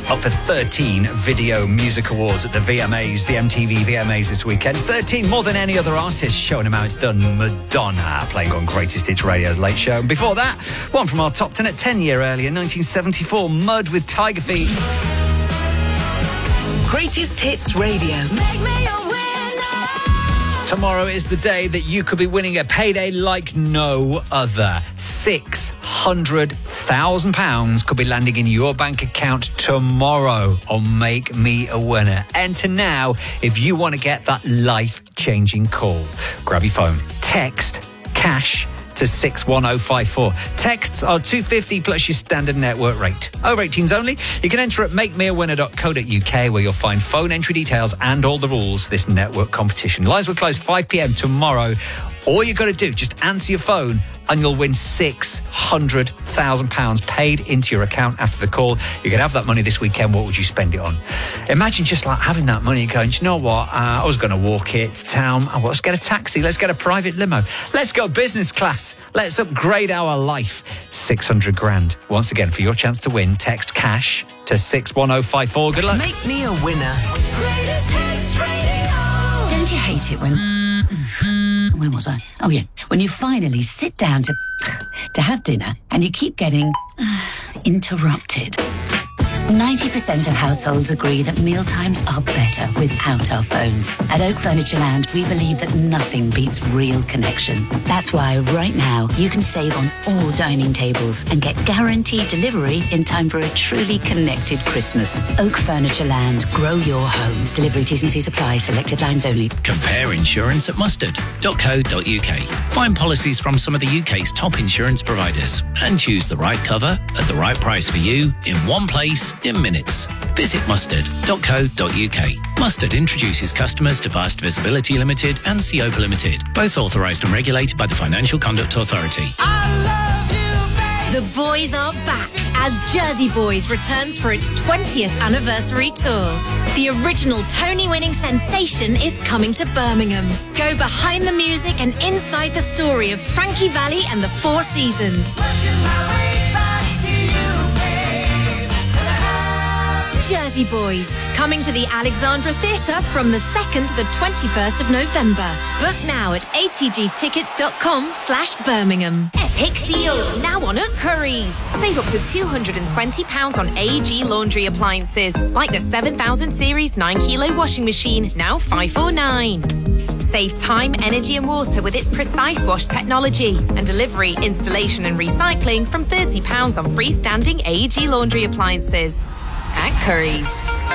Up for 13 Video Music Awards at the VMAs, the MTV VMAs this weekend. 13, more than any other artist, showing him how it's done. Madonna playing on Greatest Hits Radio's Late Show. And before that, one from our top 10 at 10 year earlier, 1974, Mud with Tiger Feet. Greatest Hits Radio. Make me a winner. Tomorrow is the day that you could be winning a payday like no other. £600,000 could be landing in your bank account tomorrow on Make Me a Winner. Enter now if you want to get that life-changing call. Grab your phone, text cash to 61054. Texts are $2.50 plus your standard network rate. Over 18s only. You can enter at makemeawinner.co.uk where you'll find phone entry details and all the rules for this network competition. Lines will close 5 p.m. tomorrow. All you got to do, just answer your phone and you'll win £600,000 paid into your account after the call. You can have that money this weekend. What would you spend it on? Imagine just like having that money going, do you know what? I was going to walk it to town. Let's get a taxi. Let's get a private limo. Let's go business class. Let's upgrade our life. 600 grand. Once again, for your chance to win, text cash to 61054. Good luck. Make me a winner. Greatest Hits Radio. Don't you hate it when... Where was I? Oh, yeah. When you finally sit down to have dinner and you keep getting interrupted. 90% of households agree that mealtimes are better without our phones. At Oak Furniture Land, we believe that nothing beats real connection. That's why right now you can save on all dining tables and get guaranteed delivery in time for a truly connected Christmas. Oak Furniture Land, grow your home. Delivery T&Cs apply, selected lines only. Compare insurance at mustard.co.uk. Find policies from some of the UK's top insurance providers and choose the right cover at the right price for you in one place in minutes. Visit mustard.co.uk. Mustard introduces customers to Vast Visibility Limited and Seopa Limited, both authorised and regulated by the Financial Conduct Authority. The boys are back as Jersey Boys returns for its 20th anniversary tour. The original Tony-winning sensation is coming to Birmingham. Go behind the music and inside the story of Frankie Valli and the Four Seasons. Jersey Boys, coming to the Alexandra Theatre from the 2nd to the 21st of November. Book now at atgtickets.com/Birmingham. Epic deals now on at Currys. Save up to £220 on AEG laundry appliances, like the 7000 series 9kg washing machine, now £549. Save time, energy and water with its Precise Wash technology, and delivery, installation and recycling from £30 on freestanding AEG laundry appliances. At Currys.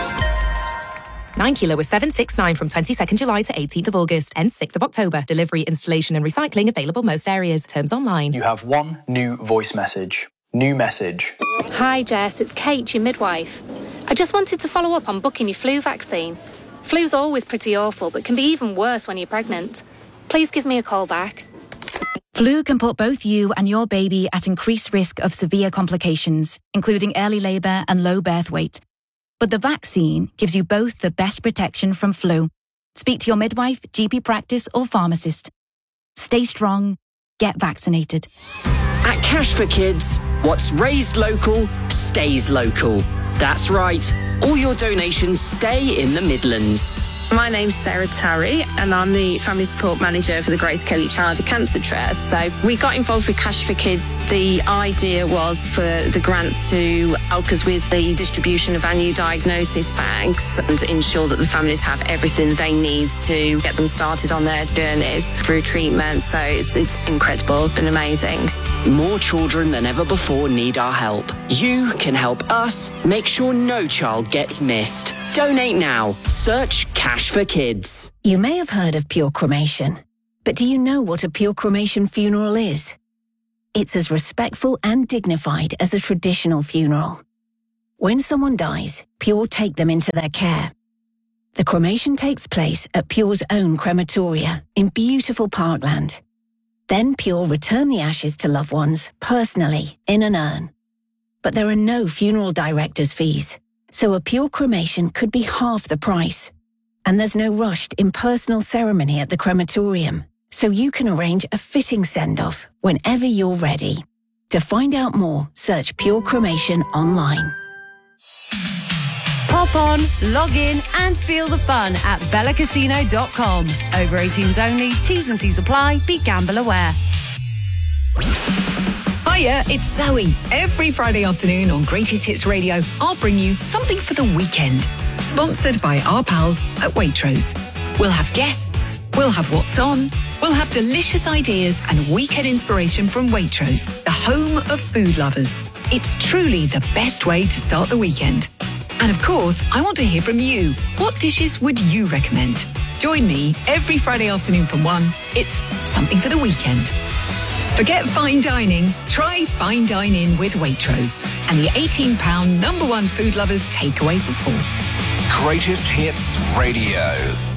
9kg was $769 from 22nd July to 18th of August. Ends 6th of October. Delivery, installation and recycling available most areas. Terms online. You have one new voice message. New message. Hi Jess, it's Kate, your midwife. I just wanted to follow up on booking your flu vaccine. Flu's always pretty awful, but can be even worse when you're pregnant. Please give me a call back. Flu can put both you and your baby at increased risk of severe complications, including early labour and low birth weight. But the vaccine gives you both the best protection from flu. Speak to your midwife, GP practice or pharmacist. Stay strong. Get vaccinated. At Cash for Kids, what's raised local stays local. That's right. All your donations stay in the Midlands. My name's Sarah Tarry and I'm the Family Support Manager for the Grace Kelly Childhood Cancer Trust. So we got involved with Cash for Kids. The idea was for the grant to help us with the distribution of our new diagnosis bags and ensure that the families have everything they need to get them started on their journeys through treatment. So it's incredible. It's been amazing. More children than ever before need our help. You can help us make sure no child gets missed. Donate now. Search Cash for Kids. You may have heard of pure cremation, but do you know what a pure cremation funeral is? It's as respectful and dignified as a traditional funeral. When someone dies, Pure take them into their care. The cremation takes place at Pure's own crematoria in beautiful Parkland. Then Pure return the ashes to loved ones personally in an urn. But there are no funeral director's fees, so a Pure cremation could be half the price. And there's no rushed impersonal ceremony at the crematorium, so you can arrange a fitting send-off whenever you're ready. To find out more, search Pure Cremation online. Hop on, log in and feel the fun at bellacasino.com. Over 18s only, T's and C's apply, be gamble aware. Hiya, it's Zoe. Every Friday afternoon on Greatest Hits Radio, I'll bring you something for the weekend. Sponsored by our pals at Waitrose. We'll have guests, we'll have what's on, we'll have delicious ideas and weekend inspiration from Waitrose, the home of food lovers. It's truly the best way to start the weekend. And of course, I want to hear from you. What dishes would you recommend? Join me every Friday afternoon from 1. It's something for the weekend. Forget fine dining. Try Fine Dine In with Waitrose and the £18 #1 food lovers takeaway for 4. Greatest Hits Radio.